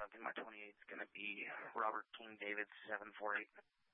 I think my 28 is going to be Robert King David 748.